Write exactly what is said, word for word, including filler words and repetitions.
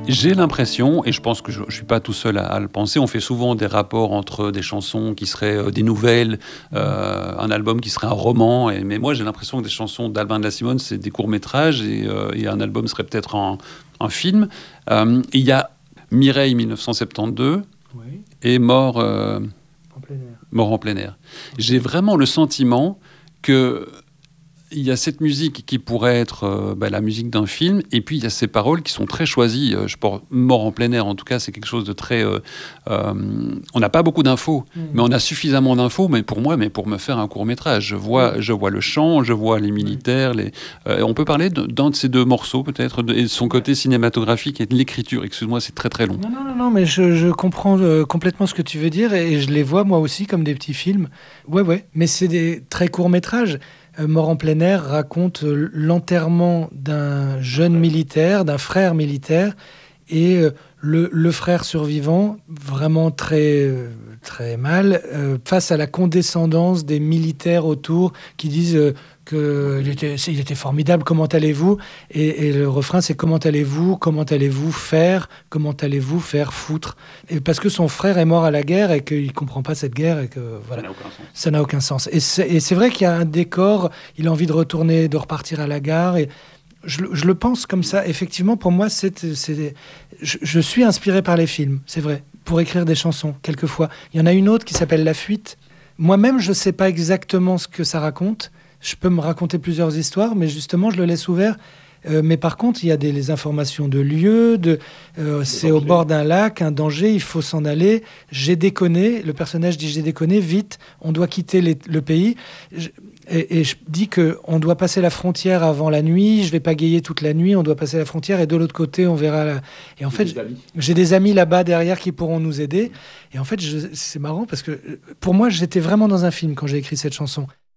J'ai l'impression, et je pense que je ne suis pas tout seul à, à le penser, on fait souvent des rapports entre des chansons qui seraient euh, des nouvelles, euh, un album qui serait un roman, et, mais moi j'ai l'impression que des chansons d'Albin de la Simone, c'est des courts-métrages, et, euh, et un album serait peut-être un, un film. Euh, il y a Mireille mille neuf cent soixante-douze Oui. et Mort, euh, En plein air. Mort en plein air. J'ai vraiment le sentiment que il y a cette musique qui pourrait être euh, bah, la musique d'un film, et puis il y a ces paroles qui sont très choisies. Euh, je pense, Mort en plein air, en tout cas, c'est quelque chose de très... Euh, euh, on n'a pas beaucoup d'infos, mmh. mais on a suffisamment d'infos, mais pour moi, mais pour me faire un court-métrage. Je vois, mmh. je vois le chant, je vois les militaires. Les, euh, on peut parler de, d'un de ces deux morceaux, peut-être, de, et de son côté cinématographique et de l'écriture. Excuse-moi, c'est très très long. Non, non, non, non mais je, je comprends euh, complètement ce que tu veux dire, et je les vois moi aussi comme des petits films. Ouais, ouais, mais c'est des très courts-métrages. Mort en plein air raconte l'enterrement d'un jeune militaire, d'un frère militaire, et le, le frère survivant, vraiment très, très mal, euh, face à la condescendance des militaires autour qui disent euh, qu'il était, il était formidable, comment allez-vous ? et, et le refrain, c'est comment allez-vous ? Comment allez-vous faire ? Comment allez-vous faire foutre ? Et parce que son frère est mort à la guerre et qu'il ne comprend pas cette guerre et que voilà, ça n'a aucun sens. Ça n'a aucun sens. Et c'est, et c'est vrai qu'il y a un décor, il a envie de retourner, de repartir à la gare. Et je, je le pense comme ça. Effectivement, pour moi, c'est, c'est, je, je suis inspiré par les films, c'est vrai, pour écrire des chansons, quelquefois. Il y en a une autre qui s'appelle La Fuite. Moi-même, je ne sais pas exactement ce que ça raconte. Je peux me raconter plusieurs histoires, mais justement, je le laisse ouvert. Euh, mais par contre, il y a des les informations de lieu, de, euh, c'est au bord d'un lac, un danger, il faut s'en aller. J'ai déconné, le personnage dit j'ai déconné, vite, on doit quitter les, le pays. Je, et, et je dis qu'on doit passer la frontière avant la nuit, je ne vais pas gayer toute la nuit, on doit passer la frontière et de l'autre côté, on verra. La... Et en fait, des j'ai des amis là-bas derrière qui pourront nous aider. Et en fait, je, c'est marrant parce que pour moi, j'étais vraiment dans un film quand j'ai écrit cette chanson.